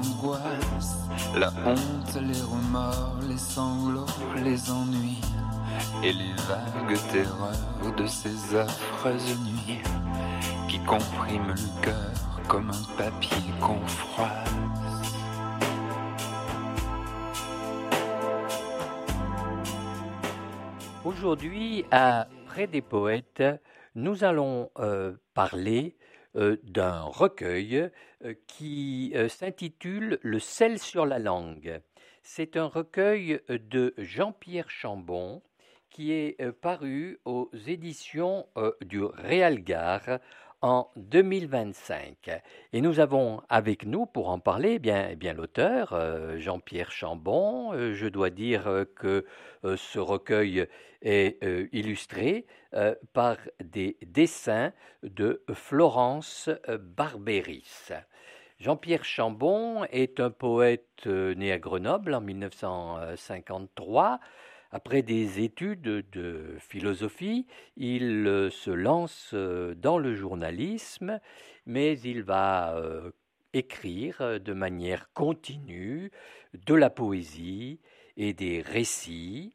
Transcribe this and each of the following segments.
l'angoisse, la honte, les remords, les sanglots, les ennuis et les vagues terreurs de ces affreuses nuits qui compriment le cœur comme un papier qu'on froisse. Aujourd'hui, à Près des poètes, nous allons parler d'un recueil qui s'intitule Le sel sur la langue. C'est un recueil de Jean-Pierre Chambon qui est paru aux éditions du Réalgard en 2025. Et nous avons avec nous, pour en parler, eh bien l'auteur, Jean-Pierre Chambon. Je dois dire que ce recueil est illustré par des dessins de Florence Barbéris. Jean-Pierre Chambon est un poète né à Grenoble en 1953. Après des études de philosophie, il se lance dans le journalisme, mais il va écrire de manière continue de la poésie et des récits.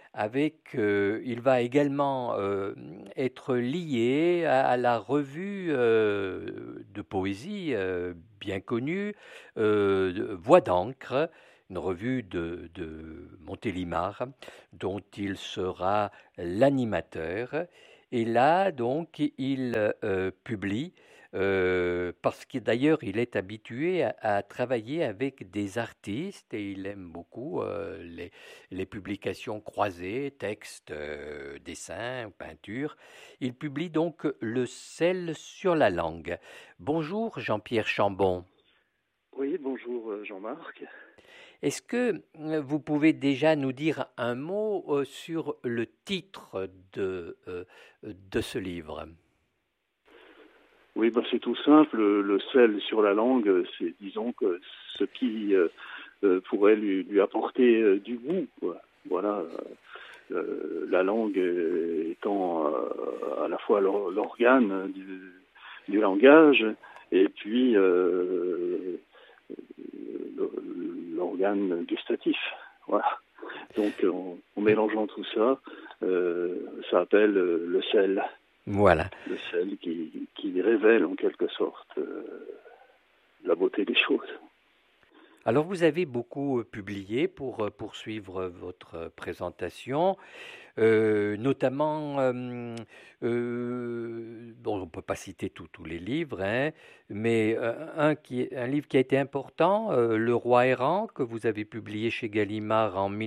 Il va également être lié à la revue de poésie bien connue, Voix d'encre, une revue de Montélimar, dont il sera l'animateur. Et là, donc, il publie, parce que d'ailleurs, il est habitué à travailler avec des artistes et il aime beaucoup les publications croisées, textes, dessins, peintures. Il publie donc Le sel sur la langue. Bonjour Jean-Pierre Chambon. Oui, bonjour Jean-Marc. Est-ce que vous pouvez déjà nous dire un mot sur le titre de ce livre ? Oui, c'est tout simple. Le sel sur la langue, c'est, disons, que ce qui pourrait lui apporter du goût, quoi. Voilà, la langue étant à la fois l'organe du langage et puis l'organe gustatif. Voilà. Donc, en mélangeant tout ça, ça appelle le sel. Voilà. Le sel qui révèle en quelque sorte la beauté des choses. Alors vous avez beaucoup publié pour poursuivre votre présentation, notamment, bon, on ne peut pas citer tous les livres, hein, mais un livre qui a été important, Le Roi errant, que vous avez publié chez Gallimard en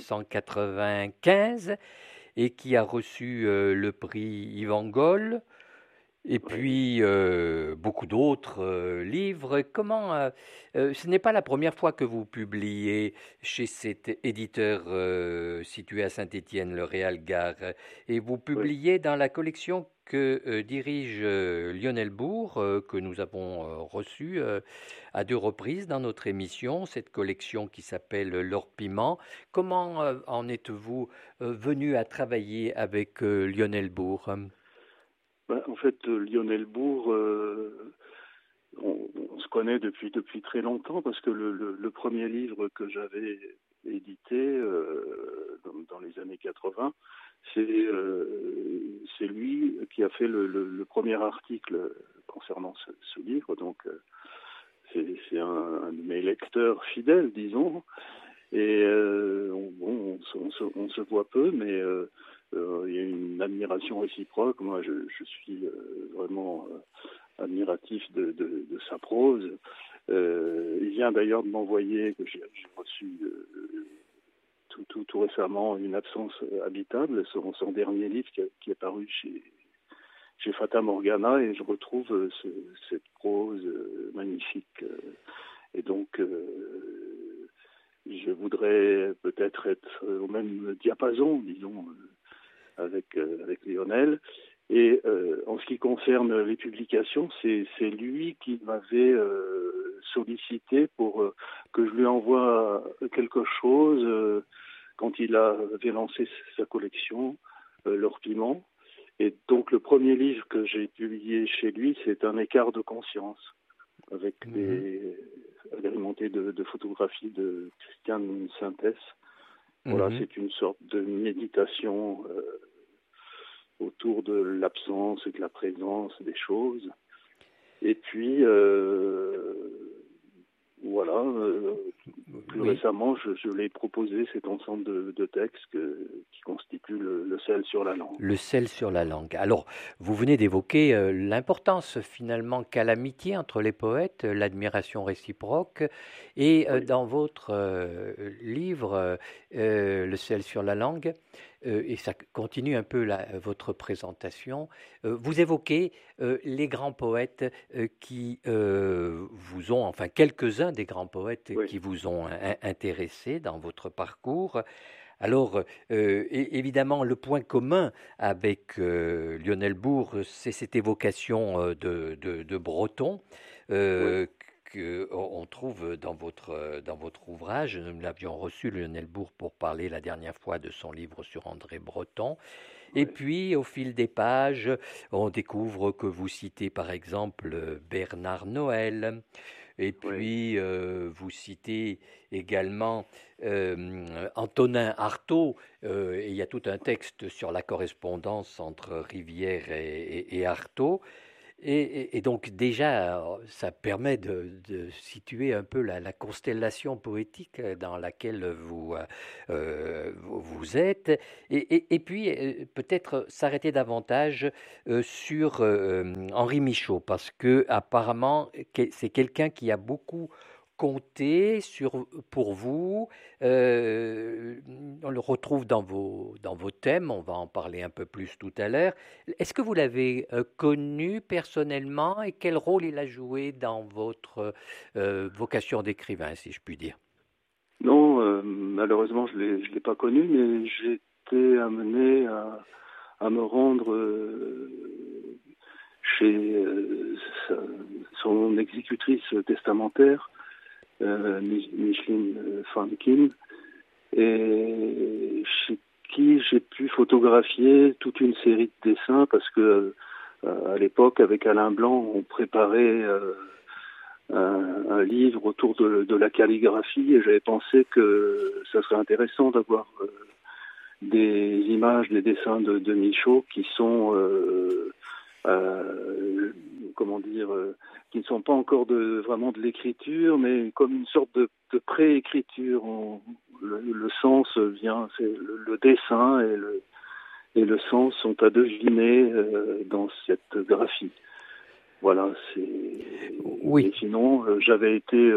1995 et qui a reçu le prix Yvan Goll. Et puis, beaucoup d'autres livres. Ce n'est pas la première fois que vous publiez chez cet éditeur situé à Saint-Étienne, le Réalgard, et vous publiez dans la collection que dirige Lionel Bourg, que nous avons reçu à 2 reprises dans notre émission, cette collection qui s'appelle L'Or Piment. Comment en êtes-vous venu à travailler avec Lionel Bourg ? En fait, Lionel Bourg, on se connaît depuis très longtemps parce que le premier livre que j'avais édité dans les années 80, c'est lui qui a fait le premier article concernant ce livre. Donc, c'est un de mes lecteurs fidèles, disons. Et on se voit peu, mais il y a une admiration réciproque. Moi, je suis vraiment admiratif de sa prose. Il vient d'ailleurs de m'envoyer, que j'ai reçu tout récemment, Une absence habitable, son dernier livre qui est paru chez Fata Morgana, et je retrouve cette prose magnifique. Et donc, je voudrais peut-être être au même diapason, disons, avec Lionel. Et en ce qui concerne les publications, c'est lui qui m'avait sollicité pour que je lui envoie quelque chose quand il avait lancé sa collection, L'Or Piment. Et donc le premier livre que j'ai publié chez lui, c'est Un écart de conscience, avec agrémenté de photographies de Christian Sintès. Voilà, c'est une sorte de méditation autour de l'absence et de la présence des choses. Et puis, voilà, plus récemment, je l'ai proposé, cet ensemble de textes qui constituent le sel sur la langue. Le sel sur la langue. Alors, vous venez d'évoquer l'importance finalement qu'a l'amitié entre les poètes, l'admiration réciproque, et dans votre livre, Le sel sur la langue, et ça continue un peu votre présentation, vous évoquez les grands poètes qui vous ont, enfin quelques-uns des grands poètes qui vous ont intéressé dans votre parcours. Alors, évidemment, le point commun avec Lionel Bourg, c'est cette évocation de Breton qu'on trouve dans votre ouvrage. Nous l'avions reçu, Lionel Bourg, pour parler la dernière fois de son livre sur André Breton. Et puis, au fil des pages, on découvre que vous citez par exemple Bernard Noël. Et puis, vous citez également Antonin Artaud, et il y a tout un texte sur la correspondance entre Rivière et Artaud. Et donc déjà, ça permet de situer un peu la constellation poétique dans laquelle vous êtes. Et puis, peut-être s'arrêter davantage sur Henri Michaud, parce que apparemment, c'est quelqu'un qui a beaucoup compté pour vous. On le retrouve dans vos thèmes, on va en parler un peu plus tout à l'heure. Est-ce que vous l'avez connu personnellement et quel rôle il a joué dans votre vocation d'écrivain, si je puis dire? Non, malheureusement, je l'ai pas connu, mais j'ai été amené à me rendre chez son exécutrice testamentaire, Micheline Fankin, et chez qui j'ai pu photographier toute une série de dessins parce que à l'époque, avec Alain Blanc, on préparait un livre autour de la calligraphie et j'avais pensé que ça serait intéressant d'avoir des images, des dessins de Michaud qui sont comment dire, qui ne sont pas encore vraiment de l'écriture, mais comme une sorte de pré-écriture. Le sens vient, c'est le dessin et le sens sont à deviner dans cette graphie. Voilà, c'est. Oui. Et sinon, j'avais été.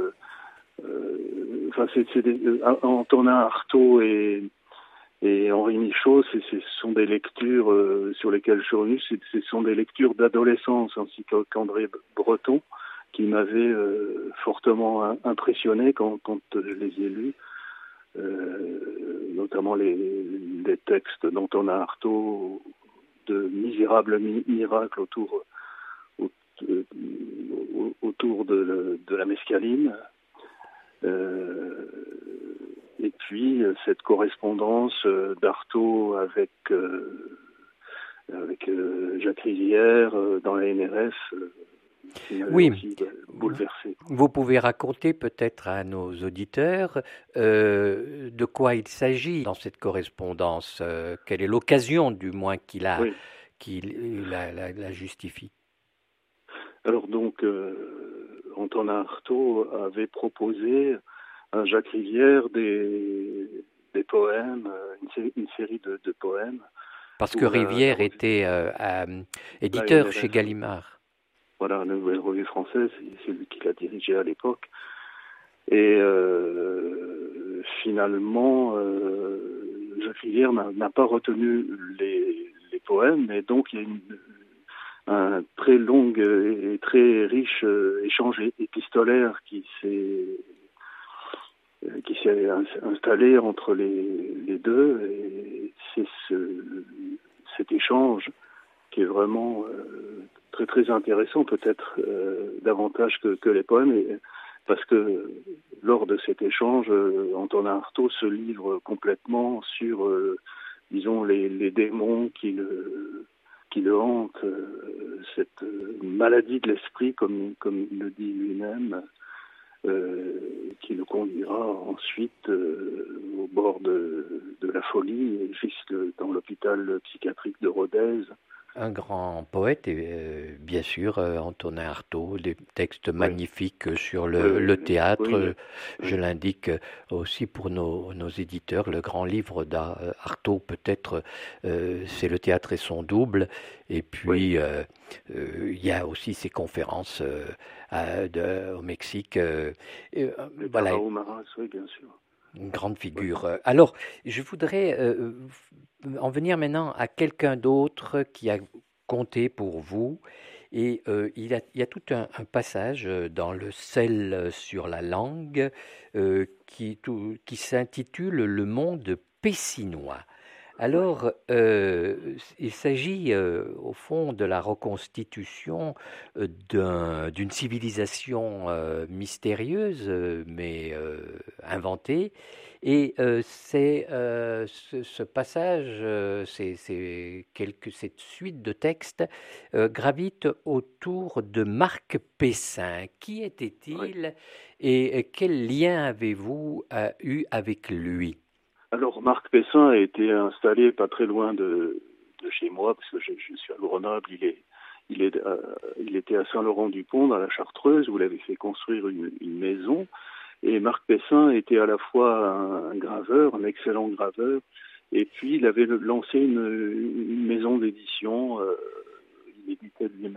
Enfin, Antonin Artaud et Henri Michaud, ce sont des lectures sur lesquelles je suis revenu. Ce sont des lectures d'adolescence, ainsi qu'André Breton, qui m'avaient fortement impressionné quand je les ai lus. Notamment les textes d'Antonin Artaud de misérables miracles autour de la mescaline. Et puis cette correspondance d'Artaud avec Jacques Rivière dans la NRF qui m'avait aussi bouleversé. Vous pouvez raconter peut-être à nos auditeurs de quoi il s'agit dans cette correspondance, quelle est l'occasion du moins qu'il la justifie. Alors donc, Antonin Artaud avait proposé à Jacques Rivière des poèmes, une série de poèmes. Parce que Rivière était éditeur chez Gallimard. Voilà, la Nouvelle Revue Française, c'est lui qui l'a dirigée à l'époque. Et finalement, Jacques Rivière n'a pas retenu les poèmes, et donc il y a un très long et très riche échange épistolaire qui s'est installé entre les deux, et c'est cet échange qui est vraiment très très intéressant, peut-être davantage que les poèmes, parce que lors de cet échange, Antonin Artaud se livre complètement sur, disons, les démons qui le hantent, cette maladie de l'esprit, comme il le dit lui-même, qui nous conduira ensuite au bord de la folie, et jusque dans l'hôpital psychiatrique de Rodez. Un grand poète, et bien sûr, Antonin Artaud, des textes magnifiques sur le théâtre. Je l'indique aussi pour nos éditeurs, le grand livre d'Artaud, peut-être, c'est Le théâtre et son double. Et puis, il y a aussi ses conférences au Mexique. Voilà. Maras, oui, bien sûr. Une grande figure. Alors, je voudrais en venir maintenant à quelqu'un d'autre qui a compté pour vous. Et il y a tout un passage dans Le sel sur la langue qui s'intitule Le monde pessinois. Alors, il s'agit au fond de la reconstitution d'une civilisation mystérieuse, mais inventée. Et ce passage, cette suite de textes gravite autour de Marc Pessin. Qui était-il et quel lien avez-vous eu avec lui? Alors, Marc Pessin a été installé pas très loin de chez moi, parce que je suis à Grenoble. Il était à Saint-Laurent-du-Pont, dans la Chartreuse, où il avait fait construire une maison. Et Marc Pessin était à la fois un graveur, un excellent graveur, et puis il avait lancé une maison d'édition. Il éditait lui-même